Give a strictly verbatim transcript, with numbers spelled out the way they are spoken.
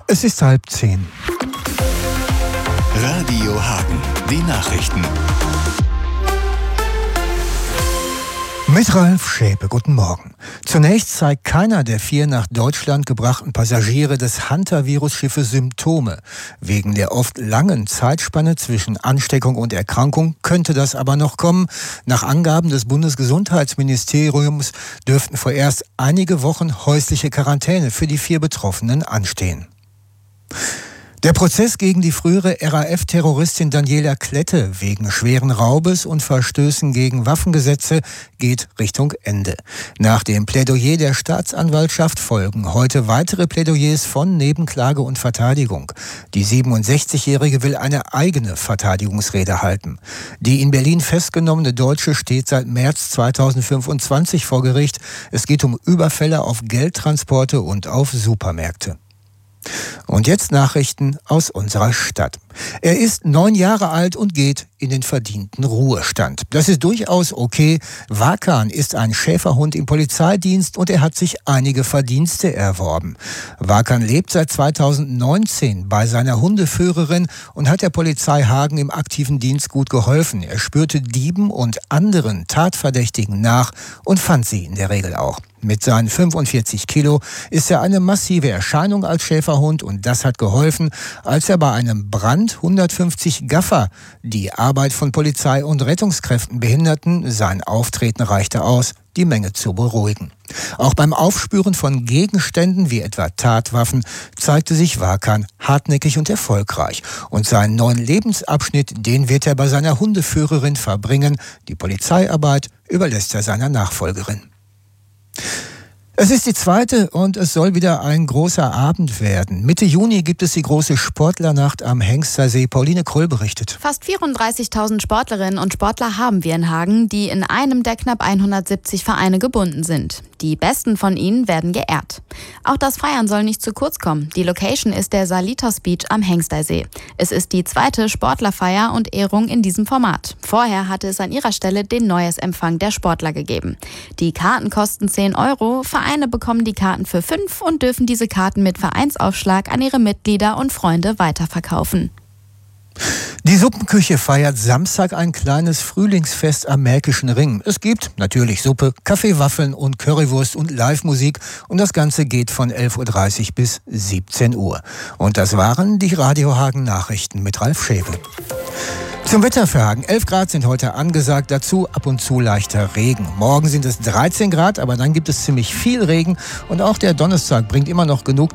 Es ist halb zehn. Radio Hagen, die Nachrichten. Mit Ralf Schäpe, guten Morgen. Zunächst zeigt keiner der vier nach Deutschland gebrachten Passagiere des Hantavirus-Schiffes Symptome. Wegen der oft langen Zeitspanne zwischen Ansteckung und Erkrankung könnte das aber noch kommen. Nach Angaben des Bundesgesundheitsministeriums dürften vorerst einige Wochen häusliche Quarantäne für die vier Betroffenen anstehen. Der Prozess gegen die frühere R A F-Terroristin Daniela Klette wegen schweren Raubes und Verstößen gegen Waffengesetze geht Richtung Ende. Nach dem Plädoyer der Staatsanwaltschaft folgen heute weitere Plädoyers von Nebenklage und Verteidigung. Die siebenundsechzigjährige will eine eigene Verteidigungsrede halten. Die in Berlin festgenommene Deutsche steht seit März zweitausendfünfundzwanzig vor Gericht. Es geht um Überfälle auf Geldtransporte und auf Supermärkte. Und jetzt Nachrichten aus unserer Stadt. Er ist neun Jahre alt und geht in den verdienten Ruhestand. Das ist durchaus okay. Vakan ist ein Schäferhund im Polizeidienst und er hat sich einige Verdienste erworben. Vakan lebt seit zweitausendneunzehn bei seiner Hundeführerin und hat der Polizei Hagen im aktiven Dienst gut geholfen. Er spürte Dieben und anderen Tatverdächtigen nach und fand sie in der Regel auch. Mit seinen fünfundvierzig Kilo ist er eine massive Erscheinung als Schäferhund und das hat geholfen, als er bei einem Brand hundertfünfzig Gaffer, die Arbeit von Polizei und Rettungskräften behinderten. Sein Auftreten reichte aus, die Menge zu beruhigen. Auch beim Aufspüren von Gegenständen wie etwa Tatwaffen zeigte sich Vakan hartnäckig und erfolgreich. Und seinen neuen Lebensabschnitt, den wird er bei seiner Hundeführerin verbringen. Die Polizeiarbeit überlässt er seiner Nachfolgerin. Es ist die zweite und es soll wieder ein großer Abend werden. Mitte Juni gibt es die große Sportlernacht am Hengstersee. Pauline Kröll berichtet. Fast vierunddreißigtausend Sportlerinnen und Sportler haben wir in Hagen, die in einem der knapp hundertsiebzig Vereine gebunden sind. Die besten von ihnen werden geehrt. Auch das Feiern soll nicht zu kurz kommen. Die Location ist der Salitos Beach am Hengstersee. Es ist die zweite Sportlerfeier und Ehrung in diesem Format. Vorher hatte es an ihrer Stelle den Neujahrsempfang der Sportler gegeben. Die Karten kosten zehn Euro, Vereine bekommen die Karten für fünf und dürfen diese Karten mit Vereinsaufschlag an ihre Mitglieder und Freunde weiterverkaufen. Die Suppenküche feiert Samstag ein kleines Frühlingsfest am Märkischen Ring. Es gibt natürlich Suppe, Kaffee, Waffeln und Currywurst und Live-Musik. Und das Ganze geht von elf Uhr dreißig bis siebzehn Uhr. Und das waren die Radio Hagen Nachrichten mit Ralf Schäpe. Zum Wetter für Hagen. elf Grad sind heute angesagt, dazu ab und zu leichter Regen. Morgen sind es dreizehn Grad, aber dann gibt es ziemlich viel Regen. Und auch der Donnerstag bringt immer noch genug